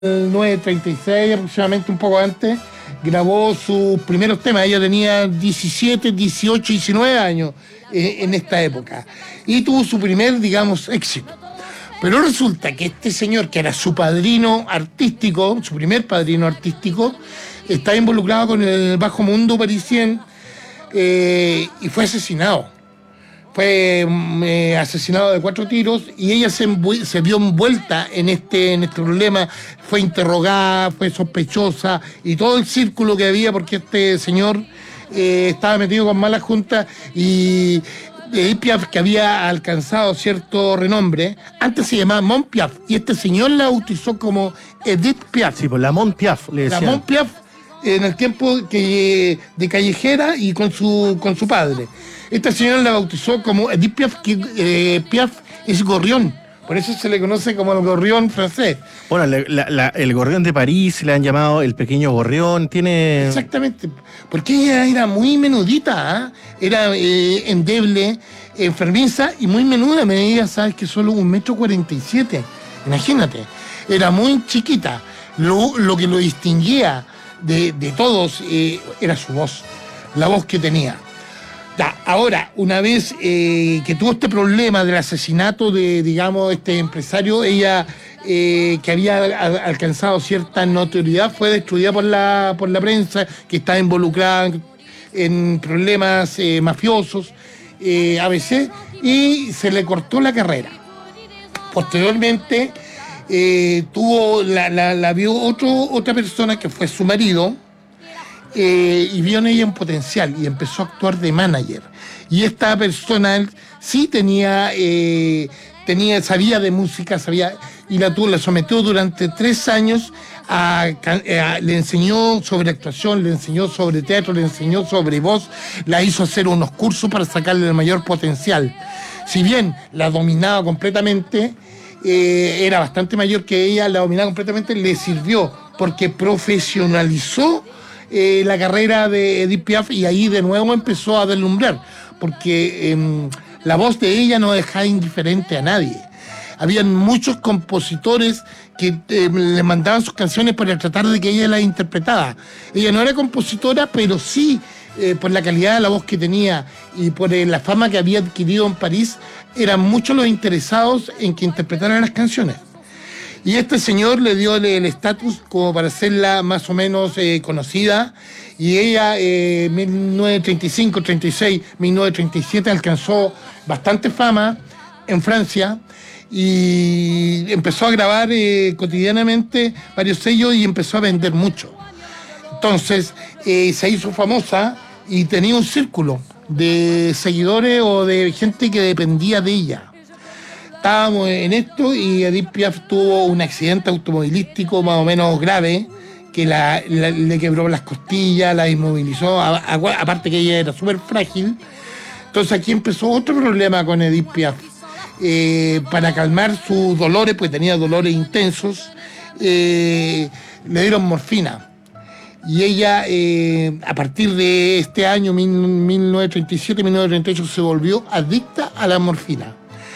1936, aproximadamente un poco antes, grabó sus primeros temas. Ella tenía 17, 18, 19 años en esta época. Y tuvo su primer, digamos, éxito. Pero resulta que este señor, que era su padrino artístico, su primer padrino artístico, estaba involucrado con el bajo mundo parisien y fue asesinado. Fue asesinado de 4 tiros y ella se vio envuelta en este problema. Fue interrogada, fue sospechosa y todo el círculo que había, porque este señor estaba metido con malas juntas. Y Edith Piaf, que había alcanzado cierto renombre, antes se llamaba Mont Piaf, y este señor la bautizó como Edith Piaf. Sí, pues la Mont Piaf le decían. La Mont Piaf, en el tiempo de callejera y con su padre. Esta señora la bautizó como Edith Piaf, que Piaf es gorrión. Por eso se le conoce como el gorrión francés. Bueno, el gorrión de París le han llamado el pequeño gorrión, tiene... Exactamente, porque ella era muy menudita, era endeble, enfermiza y muy menuda. Medía, sabes, que solo 1,47 m, imagínate. Era muy chiquita. Lo que lo distinguía de todos era su voz, la voz que tenía. Ahora, una vez que tuvo este problema del asesinato de, digamos, este empresario, ella, que había alcanzado cierta notoriedad, fue destruida por la prensa, que estaba involucrada en problemas mafiosos, ABC, y se le cortó la carrera. Posteriormente, la vio otra persona, que fue su marido, y vio en ella un potencial y empezó a actuar de manager. Y esta persona sí sabía de música, y la sometió durante 3 años le enseñó sobre actuación, le enseñó sobre teatro, le enseñó sobre voz, la hizo hacer unos cursos para sacarle el mayor potencial. Si bien la dominaba completamente, era bastante mayor que ella, la dominaba completamente, le sirvió porque profesionalizó la carrera de Edith Piaf, y ahí de nuevo empezó a deslumbrar, porque la voz de ella no dejaba indiferente a nadie. Habían muchos compositores que le mandaban sus canciones para tratar de que ella las interpretara. Ella no era compositora, pero sí, por la calidad de la voz que tenía y por la fama que había adquirido en París, eran muchos los interesados en que interpretaran las canciones. Y este señor le dio el estatus como para hacerla más o menos conocida, y ella 1935, 36, 1937 alcanzó bastante fama en Francia y empezó a grabar cotidianamente varios sellos y empezó a vender mucho. Entonces se hizo famosa y tenía un círculo de seguidores o de gente que dependía de ella. Estábamos en esto y Edith Piaf tuvo un accidente automovilístico más o menos grave, que le quebró las costillas, la inmovilizó, aparte que ella era súper frágil. Entonces aquí empezó otro problema con Edith Piaf. Para calmar sus dolores, pues tenía dolores intensos, le dieron morfina. Y ella, a partir de este año, 1937-1938, se volvió adicta a la morfina.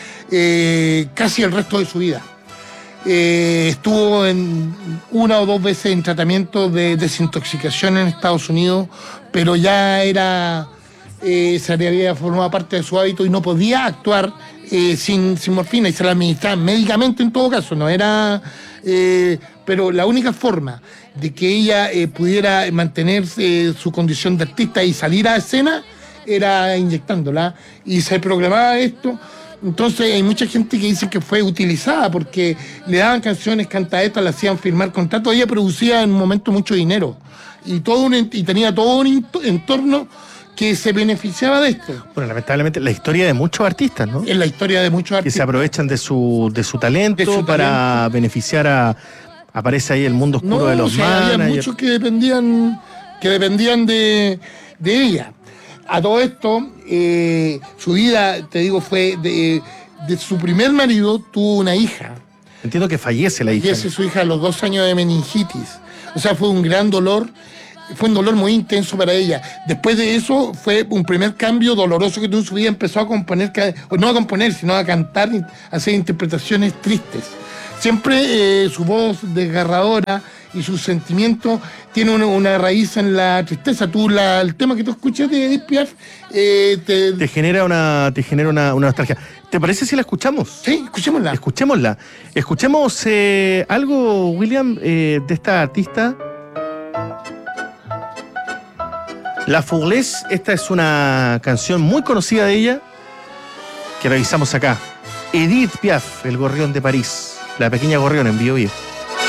Casi el resto de su vida. Estuvo 1 o 2 veces en tratamiento de desintoxicación en Estados Unidos, pero ya se había formado parte de su hábito y no podía actuar sin morfina, y se la administraban médicamente en todo caso, no era... pero la única forma de que ella pudiera mantener su condición de artista y salir a escena era inyectándola, y se programaba esto. Entonces hay mucha gente que dice que fue utilizada porque le daban canciones, cantaetas, le hacían firmar contratos. Ella producía en un momento mucho dinero y tenía todo un entorno que se beneficiaba de esto. Bueno, lamentablemente la historia de muchos artistas, ¿no? Es la historia de muchos artistas. Que se aprovechan de su talento para beneficiar aparece ahí el mundo oscuro de los managers. Había muchos que dependían de ella. A todo esto, su vida, te digo, fue de su primer marido, tuvo una hija. Entiendo que fallece la hija. Fallece su hija a los 2 años de meningitis. O sea, fue un gran dolor, fue un dolor muy intenso para ella. Después de eso, fue un primer cambio doloroso que tuvo en su vida. Empezó a componer, no a componer, sino a cantar, a hacer interpretaciones tristes. Siempre su voz desgarradora y sus sentimientos tiene una raíz en la tristeza. El tema que tú escuchas de Edith Piaf te genera una nostalgia. ¿Te parece si la escuchamos? Sí, escuchémosla. Escuchemos algo, William, de esta artista. La Fourlesse, esta es una canción muy conocida de ella que revisamos acá. Edith Piaf, El Gorrión de París, La Pequeña Gorrión en Bio Bio.